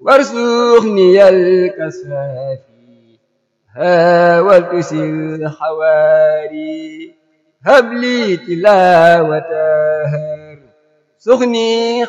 وارزقني الكسافي والتسر حواري هب لي تلاوتها سخني